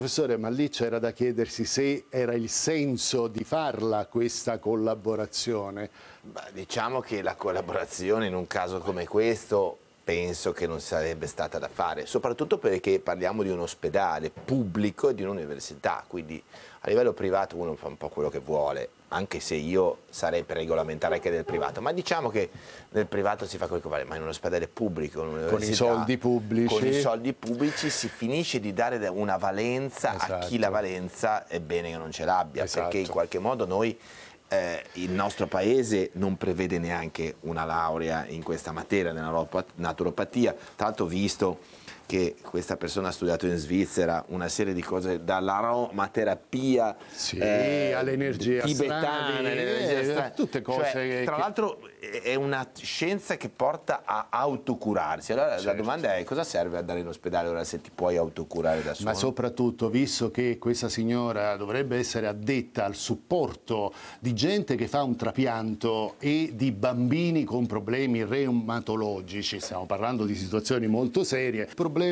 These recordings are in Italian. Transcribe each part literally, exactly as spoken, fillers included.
Professore, ma lì c'era da chiedersi se era il senso di farla questa collaborazione. Beh, diciamo che la collaborazione in un caso come questo penso che non sarebbe stata da fare, soprattutto perché parliamo di un ospedale pubblico e di un'università, quindi a livello privato uno fa un po' quello che vuole, anche se io sarei per regolamentare anche del privato, ma diciamo che nel privato si fa quello che vuole, ma in un ospedale pubblico, in con i soldi pubblici, con i soldi pubblici si finisce di dare una valenza, esatto, a chi la valenza è bene che non ce l'abbia, esatto, perché in qualche modo noi Eh, il nostro paese non prevede neanche una laurea in questa materia, nella naturopatia. Tra l'altro ho visto che questa persona ha studiato in Svizzera una serie di cose, dall'aromaterapia, sì, eh, all'energia tibetana, eh, tutte cose cioè, che, tra l'altro è una scienza che porta a autocurarsi. Allora certo, la domanda è: cosa serve andare in ospedale ora se ti puoi autocurare da solo? Ma soprattutto, visto che questa signora dovrebbe essere addetta al supporto di gente che fa un trapianto e di bambini con problemi reumatologici, stiamo parlando di situazioni molto serie, il problema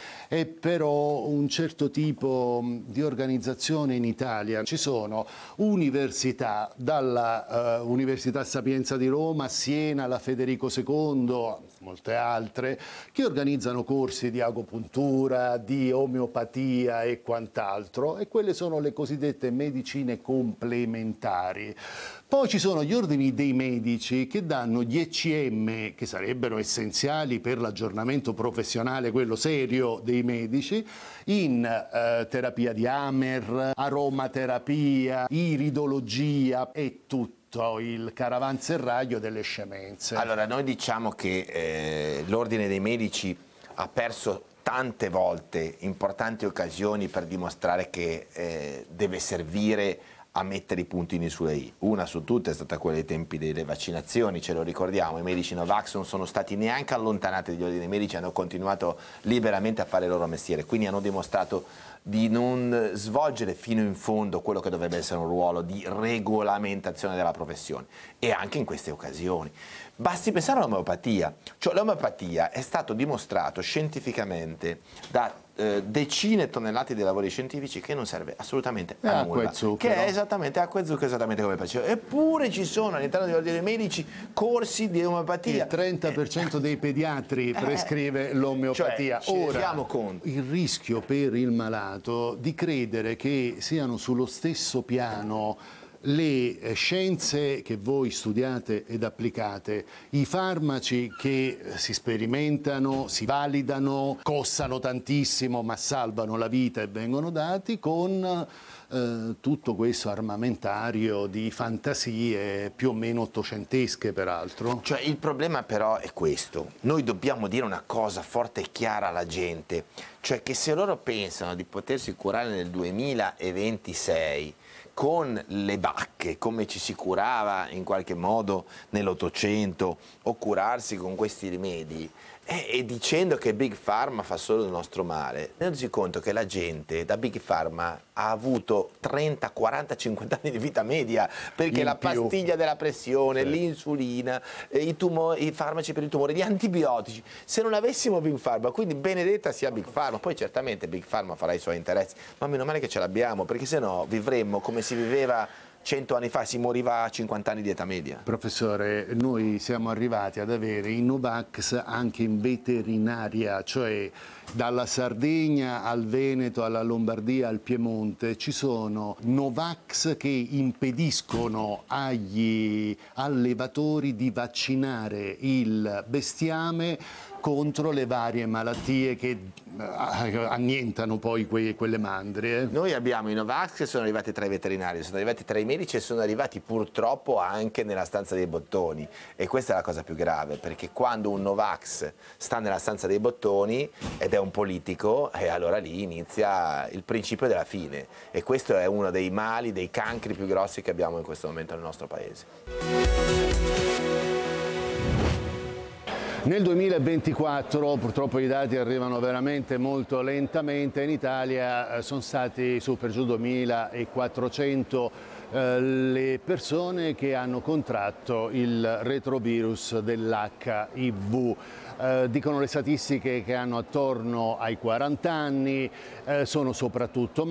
è però un certo tipo di organizzazione in Italia. Ci sono università, dalla uh, Università Sapienza di Roma, Siena, la Federico secondo, molte altre, che organizzano corsi di agopuntura, di omeopatia e quant'altro, e quelle sono le cosiddette medicine complementari. Poi ci sono gli ordini dei medici che danno gli E C M, che sarebbero essenziali per l'aggiornamento professionale, quello serio dei medici, in eh, terapia di Hammer, aromaterapia, iridologia e tutto il caravanserraglio delle scemenze. Allora, noi diciamo che eh, l'ordine dei medici ha perso tante volte importanti occasioni per dimostrare che eh, deve servire a mettere i puntini sulle i. Una su tutte è stata quella dei tempi delle vaccinazioni, ce lo ricordiamo, i medici Novax non sono stati neanche allontanati dagli ordini medici, hanno continuato liberamente a fare il loro mestiere, quindi hanno dimostrato di non svolgere fino in fondo quello che dovrebbe essere un ruolo di regolamentazione della professione, e anche in queste occasioni. Basti pensare all'omeopatia, cioè l'omeopatia è stato dimostrato scientificamente da eh, decine di tonnellate di lavori scientifici che non serve assolutamente a è nulla, che è esattamente acqua e zucchero, esattamente come faceva. Eppure ci sono all'interno degli ordini medici corsi di omeopatia. Il trenta per cento dei pediatri prescrive l'omeopatia. Cioè, ora, rendiamo conto. Il rischio per il malato di credere che siano sullo stesso piano le scienze che voi studiate ed applicate, i farmaci che si sperimentano, si validano, costano tantissimo ma salvano la vita e vengono dati, con eh, tutto questo armamentario di fantasie più o meno ottocentesche peraltro. Cioè, il problema però è questo: noi dobbiamo dire una cosa forte e chiara alla gente, cioè che se loro pensano di potersi curare nel duemilaventisei con le bacche, come ci si curava in qualche modo nell'Ottocento, o curarsi con questi rimedi, e, e dicendo che Big Pharma fa solo il nostro male, rendiamoci conto che la gente da Big Pharma ha avuto trenta, quaranta, cinquanta anni di vita media, perché in la più. pastiglia della pressione, sì, l'insulina, i, tumori, i farmaci per il tumore, gli antibiotici, se non avessimo Big Pharma, quindi benedetta sia Big Pharma, poi certamente Big Pharma farà i suoi interessi, ma meno male che ce l'abbiamo, perché sennò vivremmo come si viveva cento anni fa, si moriva a cinquanta anni di età media. Professore, noi siamo arrivati ad avere i Novax anche in veterinaria, cioè dalla Sardegna al Veneto, alla Lombardia, al Piemonte, ci sono Novax che impediscono agli allevatori di vaccinare il bestiame contro le varie malattie che annientano poi que quelle mandrie. Noi abbiamo i Novax che sono arrivati tra i veterinari, sono arrivati tra i medici e sono arrivati purtroppo anche nella stanza dei bottoni, e questa è la cosa più grave, perché quando un Novax sta nella stanza dei bottoni ed è un politico, e allora lì inizia il principio della fine, e questo è uno dei mali, dei cancri più grossi che abbiamo in questo momento nel nostro paese. Nel duemilaventiquattro, purtroppo i dati arrivano veramente molto lentamente, in Italia sono stati su per giù duemilaquattrocento eh, le persone che hanno contratto il retrovirus dell'H I V. eh, dicono le statistiche che hanno attorno ai quaranta anni, eh, sono soprattutto